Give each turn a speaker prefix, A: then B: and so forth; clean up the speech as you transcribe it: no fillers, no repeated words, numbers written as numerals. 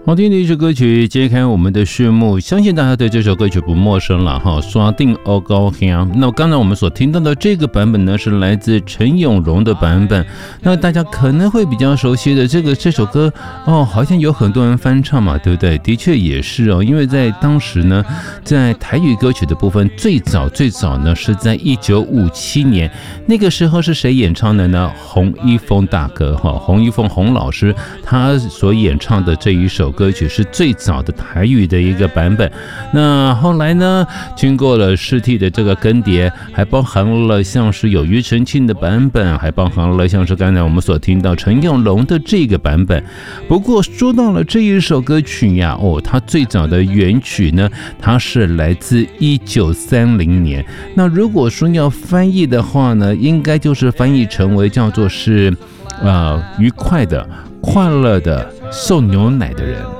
A: 好听的一首歌曲揭开我们的序幕，相信大家对这首歌曲不陌生了哈。刷定欧高香，那刚才我们所听到的这个版本呢，是来自陈永荣的版本。那大家可能会比较熟悉的这首歌哦，好像有很多人翻唱嘛，对不对？的确也是哦，因为在当时呢，在台语歌曲的部分，最早呢是在1957年，那个时候是谁演唱的呢？洪一峰大哥哈，洪一峰洪老师他所演唱的这一首歌曲是最早的台语的一个版本。那后来呢，经过了世纪的这个更迭，还包含了像是有庾澄庆的版本，还包含了像是刚才我们所听到陈永龙的这个版本。不过说到了这一首歌曲呀，它最早的原曲呢，它是来自1930年。那如果说要翻译的话呢，应该就是翻译成为叫做是愉快的、快乐的、送牛奶的人。